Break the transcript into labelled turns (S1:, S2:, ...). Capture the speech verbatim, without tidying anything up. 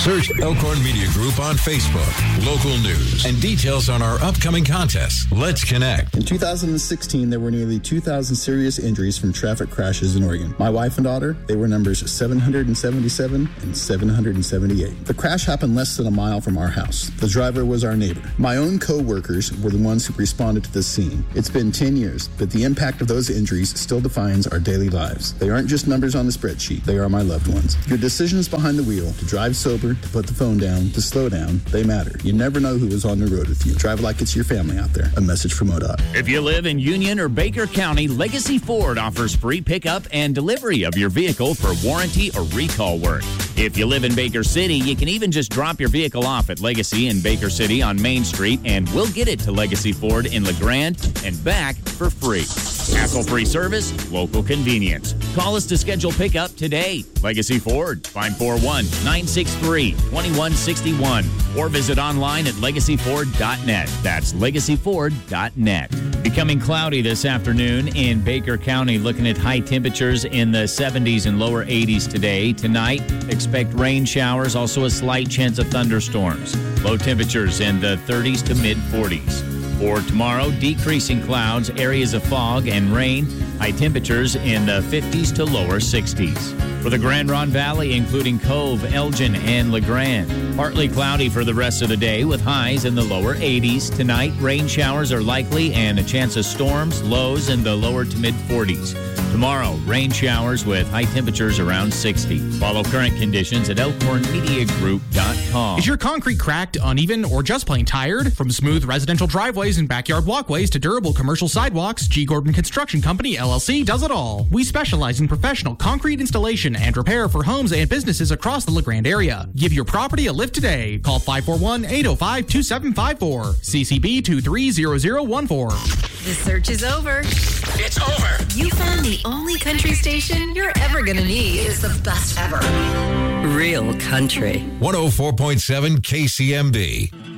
S1: Search Elkhorn Media Group on Facebook, local news, and details on our upcoming contests. Let's connect.
S2: In two thousand sixteen, there were nearly two thousand serious injuries from traffic crashes in Oregon. My wife and daughter, they were numbers seven hundred seventy-seven and seven hundred seventy-eight. The crash happened less than a mile from our house. The driver was our neighbor. My own co-workers were the ones who responded to the scene. It's been ten years, but the impact of those injuries still defines our daily lives. They aren't just numbers on the spreadsheet. They are my loved ones. Your decisions behind the wheel, to drive sober, to put the phone down, to slow down, they matter. You never know who is on the road with you. Drive like it's your family out there. A message from O D O T.
S3: If you live in Union or Baker County, Legacy Ford offers free pickup and delivery of your vehicle for warranty or recall work. If you live in Baker City, you can even just drop your vehicle off at Legacy in Baker City on Main Street, and we'll get it to Legacy Ford in LeGrand and back for free. Hassle-free service, local convenience. Call us to schedule pickup today. Legacy Ford, five four one, nine six three, two one six one, or visit online at legacy ford dot net. That's legacy ford dot net. Becoming cloudy this afternoon in Baker County, looking at high temperatures in the seventies and lower eighties today. Tonight, expect rain showers, also a slight chance of thunderstorms. Low temperatures in the thirties to mid forties. For tomorrow, decreasing clouds, areas of fog and rain, high temperatures in the fifties to lower sixties. For the Grand Ronde Valley, including Cove, Elgin, and LeGrand, partly cloudy for the rest of the day with highs in the lower eighties. Tonight, rain showers are likely and a chance of storms, lows in the lower to mid forties. Tomorrow, rain showers with high temperatures around sixty. Follow current conditions at elkhorn media group dot com.
S4: Is your concrete cracked, uneven, or just plain tired? From smooth residential driveways and backyard walkways to durable commercial sidewalks, G. Gordon Construction Company, L L C, does it all. We specialize in professional concrete installation and repair for homes and businesses across the LeGrand area. Give your property a lift today. Call five four one, eight oh five, two seven five four. C C B two three zero zero one four.
S5: The search is over.
S6: It's over.
S5: You found the only country station you're ever going to need.
S6: It's the best ever.
S5: Real country.
S1: one oh four point seven K C M B.